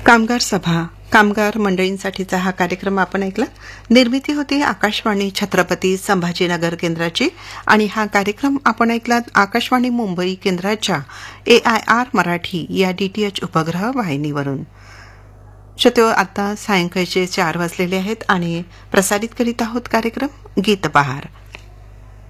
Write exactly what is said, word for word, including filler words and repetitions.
कामगार सभा कामगार मंडळींसाठीचा हा कार्यक्रम आपण ऐकला. निर्मिती होती आकाशवाणी छत्रपती संभाजीनगर केंद्राची आणि हा कार्यक्रम आपण ऐकला आकाशवाणी मुंबई केंद्राच्या ए आय आर मराठी या डीटीएच उपग्रह वाहिनीवरून. श्रोते, आता सायंकाळचे चार वाजलेले आहेत आणि प्रसारित करीत आहोत कार्यक्रम गीतबहार.